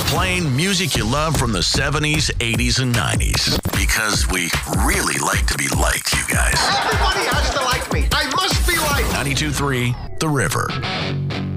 Playing music you love from the 70s, 80s, and 90s. Because we really like to be liked, you guys. Everybody has to like me. I must be liked. 92.3 The River.